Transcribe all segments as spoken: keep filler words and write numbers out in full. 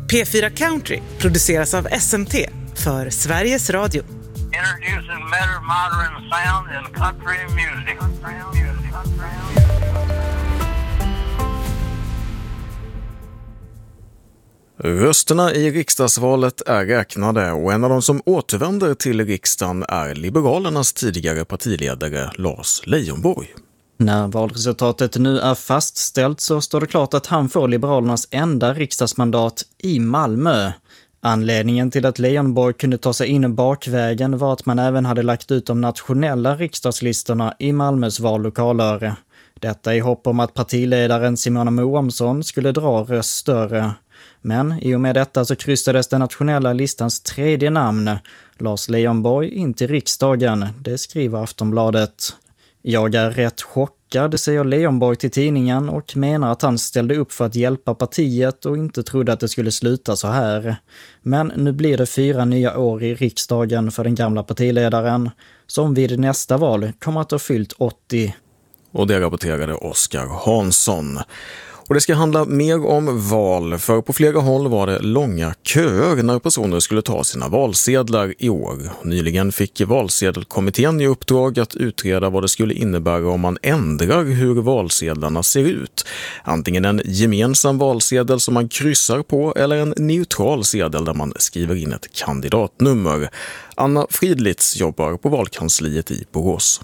P fyra Country produceras av S M T för Sveriges Radio. Introducing better modern sound in country music. Rösterna i riksdagsvalet är räknade och en av de som återvänder till riksdagen är Liberalernas tidigare partiledare Lars Leijonborg. När valresultatet nu är fastställt så står det klart att han får Liberalernas enda riksdagsmandat i Malmö. Anledningen till att Leijonborg kunde ta sig in bakvägen var att man även hade lagt ut de nationella riksdagslistorna i Malmös vallokaler. Detta i hopp om att partiledaren Simona Moamsson skulle dra röster. Men i och med detta så kryssades den nationella listans tredje namn, Lars Leijonborg, in till riksdagen. Det skriver Aftonbladet. Jag är rätt chockad, säger Leijonborg till tidningen och menar att han ställde upp för att hjälpa partiet och inte trodde att det skulle sluta så här. Men nu blir det fyra nya år i riksdagen för den gamla partiledaren, som vid nästa val kommer att ha fyllt åttio. Och det rapporterade Oskar Hansson. Och det ska handla mer om val, för på flera håll var det långa köer när personer skulle ta sina valsedlar i år. Nyligen fick valsedelkommittén i uppdrag att utreda vad det skulle innebära om man ändrar hur valsedlarna ser ut. Antingen en gemensam valsedel som man kryssar på eller en neutral sedel där man skriver in ett kandidatnummer. Anna Fridlitz jobbar på valkansliet i Borås.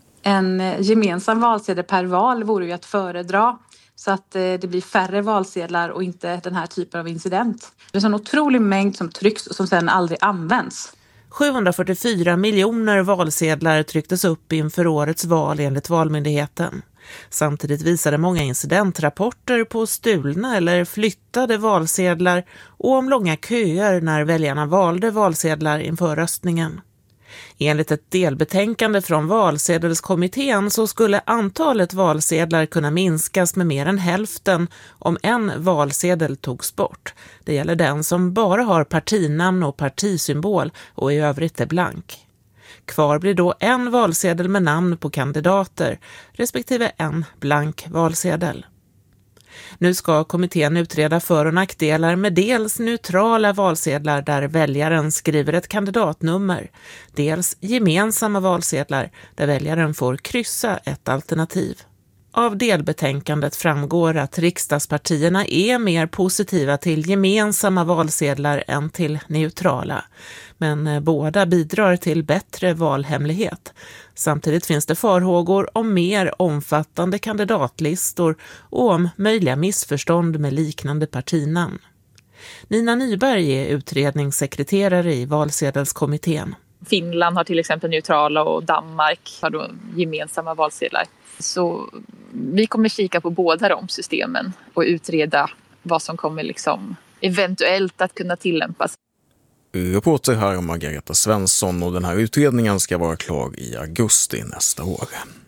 En gemensam valsedel per val vore ju att föredra, så att det blir färre valsedlar och inte den här typen av incident. Det är en otrolig mängd som trycks och som sedan aldrig används. sjuhundrafyrtiofyra miljoner valsedlar trycktes upp inför årets val enligt Valmyndigheten. Samtidigt visade många incidentrapporter på stulna eller flyttade valsedlar och om långa köer när väljarna valde valsedlar inför röstningen. Enligt ett delbetänkande från valsedelskommittén så skulle antalet valsedlar kunna minskas med mer än hälften om en valsedel togs bort. Det gäller den som bara har partinamn och partisymbol och i övrigt är blank. Kvar blir då en valsedel med namn på kandidater respektive en blank valsedel. Nu ska kommittén utreda för- och nackdelar med dels neutrala valsedlar där väljaren skriver ett kandidatnummer, dels gemensamma valsedlar där väljaren får kryssa ett alternativ. Av delbetänkandet framgår att riksdagspartierna är mer positiva till gemensamma valsedlar än till neutrala, men båda bidrar till bättre valhemlighet. Samtidigt finns det farhågor om mer omfattande kandidatlistor och om möjliga missförstånd med liknande partinamn. Nina Nyberg är utredningssekreterare i valsedelskommittén. Finland har till exempel neutrala och Danmark har då gemensamma valsedlar. Så vi kommer kika på båda de systemen och utreda vad som kommer liksom eventuellt att kunna tillämpas. Reporter här Margareta Svensson, och den här utredningen ska vara klar i augusti nästa år.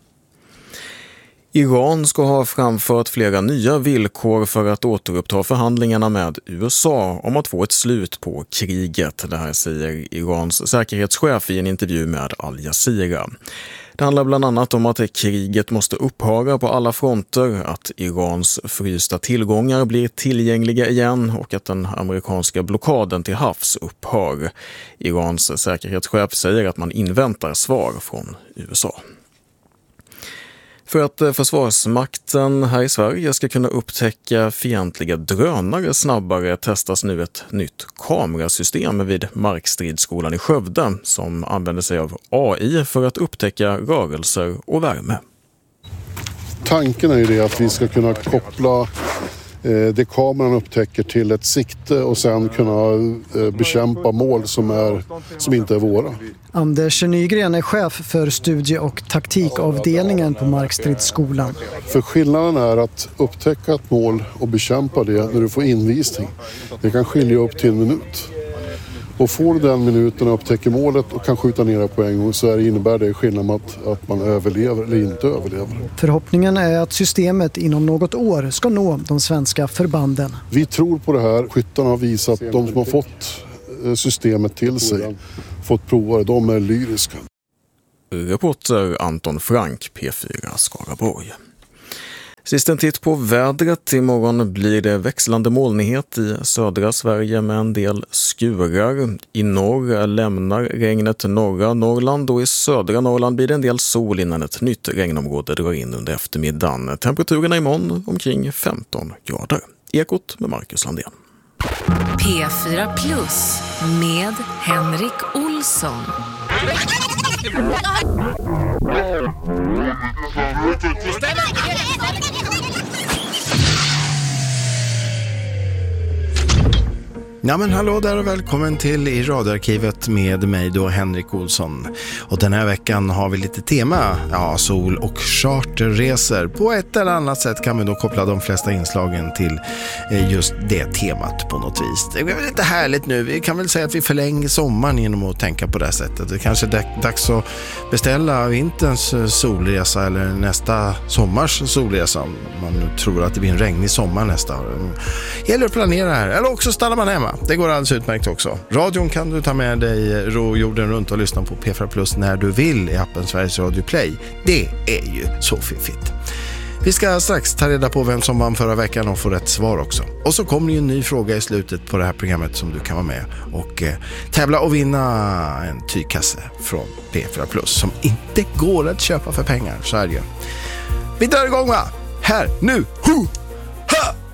Iran ska ha framfört flera nya villkor för att återuppta förhandlingarna med U S A om att få ett slut på kriget. Det här säger Irans säkerhetschef i en intervju med Al Jazeera. Det handlar bland annat om att kriget måste upphöra på alla fronter, att Irans frysta tillgångar blir tillgängliga igen och att den amerikanska blockaden till havs upphör. Irans säkerhetschef säger att man inväntar svar från U S A. För att försvarsmakten här i Sverige ska kunna upptäcka fientliga drönare snabbare testas nu ett nytt kamerasystem vid Markstridsskolan i Skövde som använder sig av A I för att upptäcka rörelser och värme. Tanken är ju det att vi ska kunna koppla det kameran upptäcker till ett sikte och sen kunna bekämpa mål som, är, som inte är våra. Anders Nygren är chef för studie- och taktikavdelningen på Markstridsskolan. För skillnaden är att upptäcka ett mål och bekämpa det när du får invisning. Det kan skilja upp till en minut. Och får du den minuten och upptäcker målet och kan skjuta ner det på en gång så är det, innebär det skillnad att, att man överlever eller inte överlever. Förhoppningen är att systemet inom något år ska nå de svenska förbanden. Vi tror på det här. Skyttarna har visat att de som har fått systemet till sig, fått prova det, de är lyriska. Reporter Anton Frank, P fyra Skaraborg. Sist en titt på vädret. Imorgon blir det växlande molnighet i södra Sverige med en del skurar. I norr lämnar regnet norra Norrland och i södra Norrland blir det en del sol innan ett nytt regnområde drar in under eftermiddagen. Temperaturerna imorgon omkring femton grader. Ekot med Marcus Landén. P fyra Plus med Henrik Olsson. Ja men hallå där och välkommen till i radioarkivet med mig då Henrik Olsson. Och den här veckan har vi lite tema, ja sol- och charterresor. På ett eller annat sätt kan vi då koppla de flesta inslagen till just det temat på något vis. Det är väl lite härligt nu, vi kan väl säga att vi förlänger sommaren genom att tänka på det här sättet. Det kanske är dags att beställa vinterns solresa eller nästa sommars solresa. Om man nu tror att det blir en regnig sommar nästa år. Gäller att planera här, eller också stannar man hemma. Det går alldeles utmärkt också. Radion kan du ta med dig ro jorden runt och lyssna på P fyra Plus när du vill i appen Sveriges Radio Play. Det är ju så fiffigt. Vi ska strax ta reda på vem som vann förra veckan och få rätt svar också. Och så kommer ju en ny fråga i slutet på det här programmet som du kan vara med och eh, tävla och vinna en tygkasse från P fyra Plus som inte går att köpa för pengar. Så är det ju. Vi drar igång va? Här, nu! Huh!